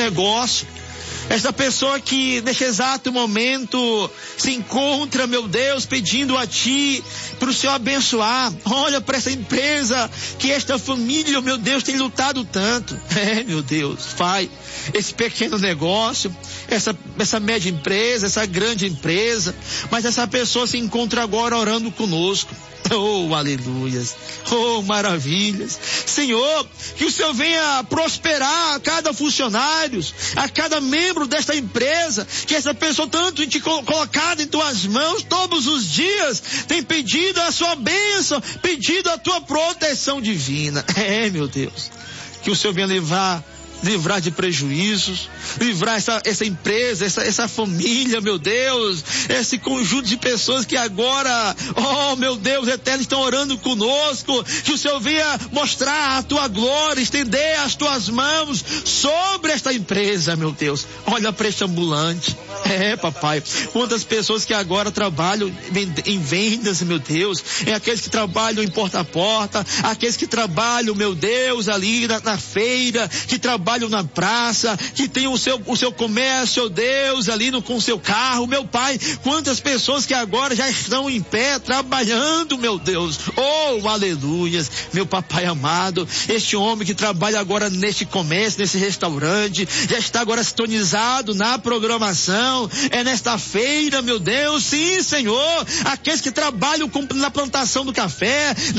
negócio. Esta pessoa que neste exato momento se encontra, meu Deus, pedindo a Ti para o Senhor abençoar. Olha para essa empresa que esta família, meu Deus, tem lutado tanto. Meu Deus, Pai, esse pequeno negócio, essa média empresa, essa grande empresa, mas essa pessoa se encontra agora orando conosco. Oh, aleluias, oh, maravilhas. Senhor, que o Senhor venha prosperar a cada funcionário, a cada membro desta empresa, que essa pessoa tanto colocada em tuas mãos todos os dias, tem pedido a sua bênção, pedido a tua proteção divina. Meu Deus, que o Senhor venha livrar de prejuízos, livrar essa empresa, essa família, meu Deus, esse conjunto de pessoas que agora, oh meu Deus eterno, estão orando conosco, que o Senhor venha mostrar a tua glória, estender as tuas mãos sobre esta empresa, meu Deus. Olha para este ambulante, papai, quantas pessoas que agora trabalham em vendas, meu Deus, aqueles que trabalham em porta a porta, aqueles que trabalham, meu Deus, ali na feira, que trabalham na praça, que tem o seu comércio, oh Deus, ali com o seu carro, meu Pai, quantas pessoas que agora já estão em pé, trabalhando, meu Deus, oh, aleluias, meu papai amado, este homem que trabalha agora neste comércio, nesse restaurante, já está agora sintonizado na programação, nesta feira, meu Deus, sim, Senhor, aqueles que trabalham na plantação do café,